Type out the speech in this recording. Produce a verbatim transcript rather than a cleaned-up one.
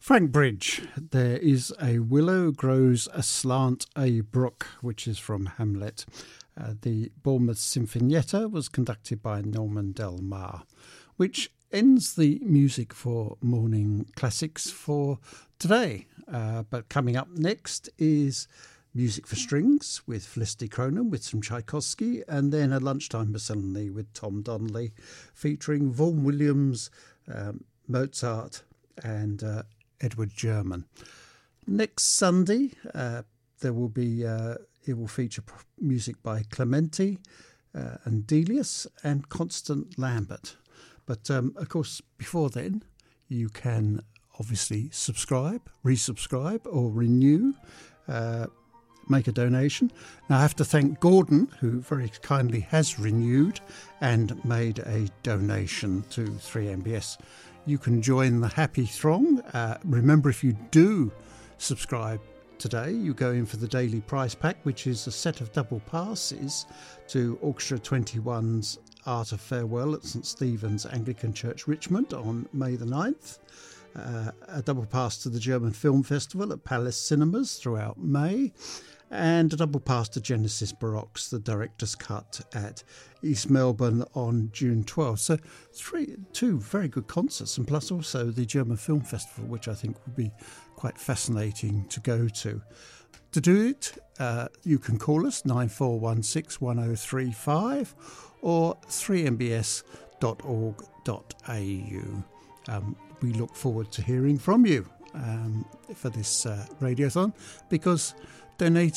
Frank Bridge, there is a willow grows aslant a brook, which is from Hamlet. Uh, the Bournemouth Sinfonietta was conducted by Norman Del Mar, which ends the music for morning classics for today. Uh, but coming up next is Music for Strings with Felicity Cronin with some Tchaikovsky, and then a lunchtime miscellany with Tom Donnelly featuring Vaughan Williams, um, Mozart and uh, Edward German. Next Sunday, uh, there will be uh, it will feature music by Clementi uh, and Delius and Constant Lambert. But um, of course, before then, you can obviously subscribe, resubscribe, or renew. Uh, make a donation. Now I have to thank Gordon, who very kindly has renewed and made a donation to three M B S. You can join the happy throng. Uh, remember, if you do subscribe today, you go in for the daily prize pack, which is a set of double passes to Orchestra twenty-one's Art of Farewell at St Stephen's Anglican Church, Richmond on May the ninth. Uh, a double pass to the German Film Festival at Palace Cinemas throughout May, and a double pass to Genesis Baroque's The Director's Cut at East Melbourne on June twelfth. So three, two very good concerts, and plus also the German Film Festival, which I think would be quite fascinating to go to. To do it, uh, you can call us nine four one six one oh three five or three m b s dot org dot a u. Um, we look forward to hearing from you um, for this uh, radiothon, because donating